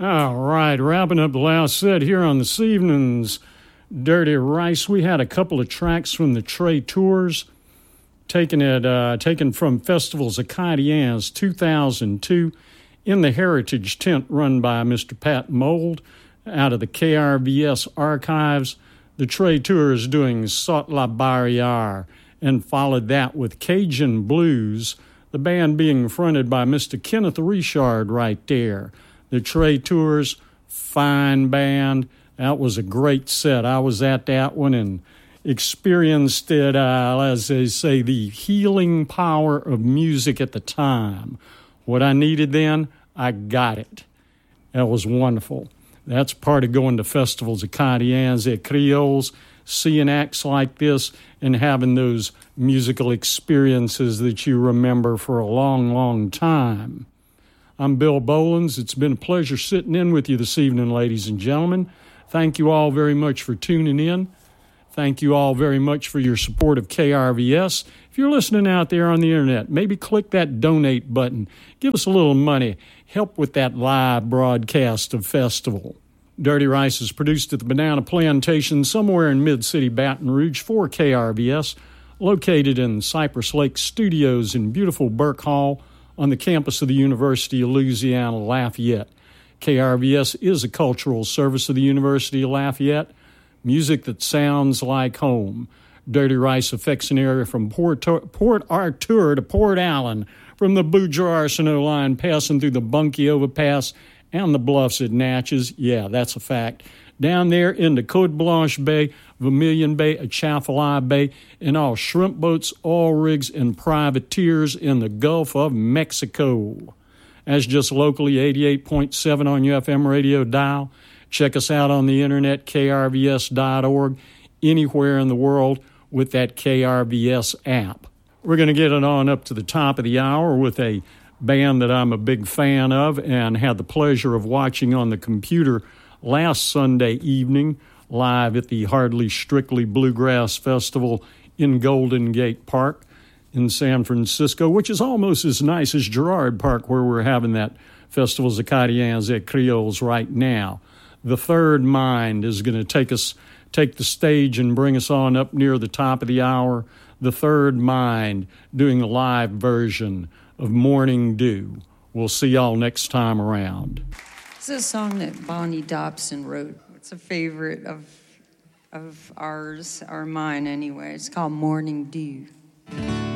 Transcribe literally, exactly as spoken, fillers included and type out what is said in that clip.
All right, wrapping up the last set here on this evening's Dirty Rice. We had a couple of tracks from the Trey Tours, taken it, uh, taken from Festivals Acadiens two thousand two in the Heritage Tent run by Mister Pat Mold out of the K R V S archives. The Trey Tours doing Saute la Barrière, and followed that with Cajun Blues, the band being fronted by Mister Kenneth Richard right there. The Trey Tours, fine band. That was a great set. I was at that one and experienced it, uh, as they say, the healing power of music at the time. What I needed then, I got it. That was wonderful. That's part of going to Festivals Acadiens et Creoles, seeing acts like this and having those musical experiences that you remember for a long, long time. I'm Bill Bolins. It's been a pleasure sitting in with you this evening, ladies and gentlemen. Thank you all very much for tuning in. Thank you all very much for your support of K R V S. If you're listening out there on the internet, maybe click that donate button. Give us a little money. Help with that live broadcast of Festival. Dirty Rice is produced at the Banana Plantation somewhere in Mid-City, Baton Rouge for K R V S, located in Cypress Lake Studios in beautiful Burke Hall on the campus of the University of Louisiana, Lafayette. K R V S is a cultural service of the University of Lafayette. Music that sounds like home. Dirty Rice affects an area from Port, Port Arthur to Port Allen, from the Boudreaux-Arsenault line passing through the Bunkie Overpass and the bluffs at Natchez. Yeah, that's a fact. Down there into Côte Blanche Bay, Vermilion Bay, Atchafalaya Bay, and all shrimp boats, oil rigs, and privateers in the Gulf of Mexico. That's just locally eighty-eight point seven on your F M radio dial. Check us out on the internet, K R V S dot org, anywhere in the world with that K R V S app. We're going to get it on up to the top of the hour with a band that I'm a big fan of and had the pleasure of watching on the computer last Sunday evening live at the Hardly Strictly Bluegrass Festival in Golden Gate Park in San Francisco, which is almost as nice as Girard Park, where we're having that Festivals Acadiens et Creoles right now. The Third Mind is going to take us, take the stage and bring us on up near the top of the hour. The Third Mind doing a live version of Morning Dew. We'll see y'all next time around. It's a song that Bonnie Dobson wrote. It's a favorite of of ours, or mine anyway. It's called Morning Dew.